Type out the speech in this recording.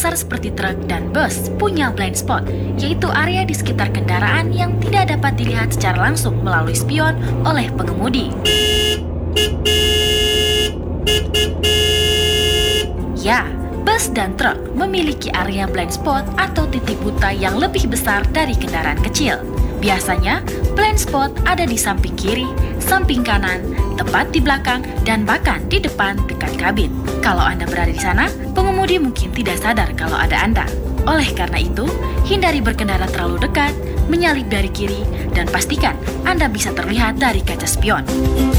besar seperti truk dan bus punya blind spot, yaitu area di sekitar kendaraan yang tidak dapat dilihat secara langsung melalui spion oleh pengemudi. Ya, bus dan truk memiliki area blind spot atau titik buta yang lebih besar dari kendaraan kecil. Biasanya, blind spot ada di samping kiri, samping kanan, tepat di belakang, dan bahkan di depan dekat kabin. Kalau Anda berada di sana, pengemudi mungkin tidak sadar kalau ada Anda. Oleh karena itu, hindari berkendara terlalu dekat, menyalip dari kiri, dan pastikan Anda bisa terlihat dari kaca spion.